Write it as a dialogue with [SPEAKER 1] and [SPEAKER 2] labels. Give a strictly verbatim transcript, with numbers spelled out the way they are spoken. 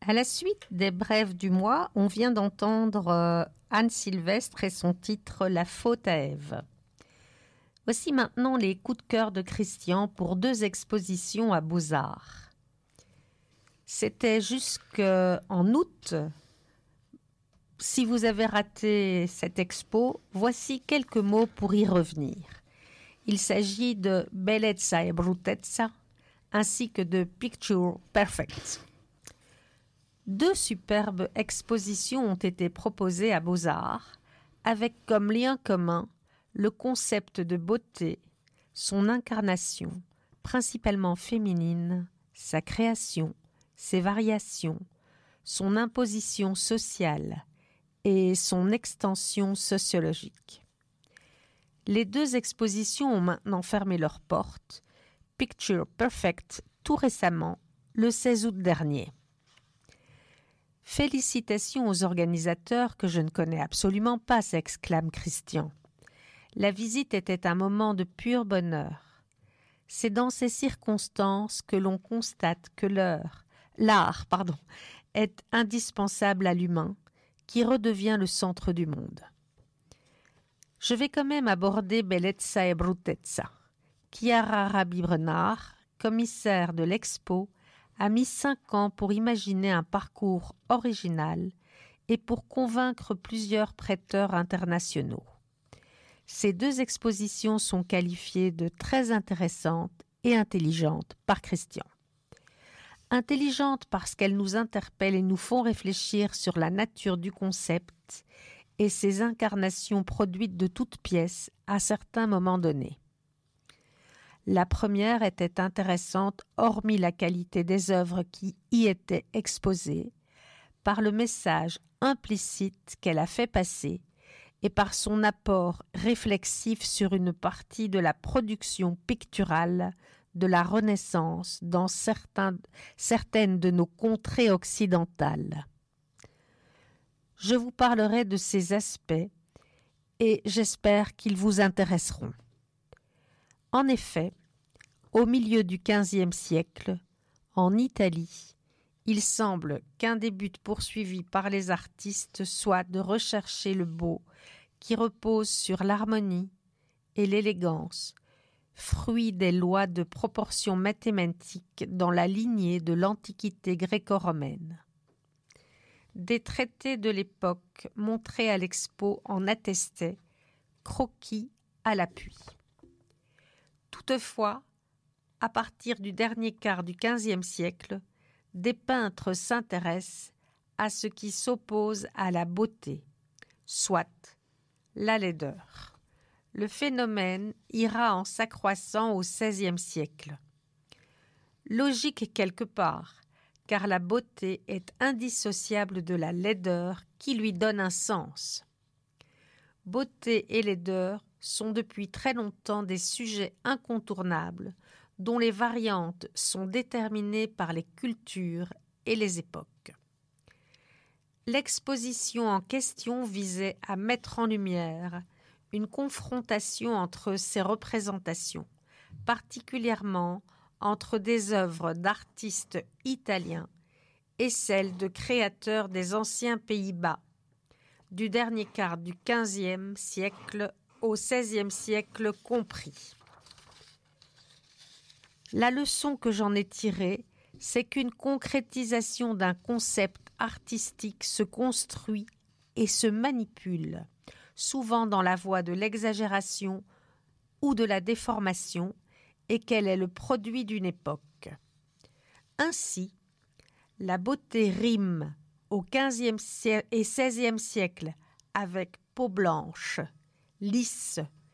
[SPEAKER 1] À la suite des brèves du mois, on vient d'entendre euh, Anne Sylvestre et son titre « La faute à Ève ». Voici maintenant les coups de cœur de Christian pour deux expositions à Beaux-Arts. C'était jusqu'en août. Si vous avez raté cette expo, voici quelques mots pour y revenir. Il s'agit de Bellezza e Bruttezza ainsi que de Picture Perfect. Deux superbes expositions ont été proposées à Beaux-Arts avec comme lien commun le concept de beauté, son incarnation, principalement féminine, sa création, ses variations, son imposition sociale et son extension sociologique. Les deux expositions ont maintenant fermé leurs portes, Picture Perfect tout récemment, le seize août dernier. Félicitations aux organisateurs que je ne connais absolument pas, s'exclame Christian. La visite était un moment de pur bonheur. C'est dans ces circonstances que l'on constate que l'heure, l'art, pardon, est indispensable à l'humain, qui redevient le centre du monde. Je vais quand même aborder Bellezza e Bruttezza. Chiara Rabi-Brenard, commissaire de l'expo, a mis cinq ans pour imaginer un parcours original et pour convaincre plusieurs prêteurs internationaux. Ces deux expositions sont qualifiées de très intéressantes et intelligentes par Christian. Intelligentes parce qu'elles nous interpellent et nous font réfléchir sur la nature du concept et ses incarnations produites de toutes pièces à certains moments donnés. La première était intéressante, hormis la qualité des œuvres qui y étaient exposées, par le message implicite qu'elle a fait passer et par son apport réflexif sur une partie de la production picturale de la Renaissance dans certains, certaines de nos contrées occidentales. Je vous parlerai de ces aspects et j'espère qu'ils vous intéresseront. En effet, au milieu du quinzième siècle, en Italie, il semble qu'un des buts poursuivis par les artistes soit de rechercher le beau qui repose sur l'harmonie et l'élégance, fruit des lois de proportion mathématique dans la lignée de l'Antiquité gréco-romaine. Des traités de l'époque montrés à l'expo en attestaient, croquis à l'appui. Toutefois, à partir du dernier quart du quinzième siècle, des peintres s'intéressent à ce qui s'oppose à la beauté, soit la laideur. Le phénomène ira en s'accroissant au seizième siècle. Logique quelque part, car la beauté est indissociable de la laideur qui lui donne un sens. Beauté et laideur sont depuis très longtemps des sujets incontournables dont les variantes sont déterminées par les cultures et les époques. L'exposition en question visait à mettre en lumière une confrontation entre ces représentations, particulièrement entre des œuvres d'artistes italiens et celles de créateurs des anciens Pays-Bas, du dernier quart du quinzième siècle au seizième siècle compris. La leçon que j'en ai tirée, c'est qu'une concrétisation d'un concept artistique se construit et se manipule, souvent dans la voie de l'exagération ou de la déformation, et qu'elle est le produit d'une époque. Ainsi, la beauté rime au quinzième et seizième siècle avec peau blanche, lisse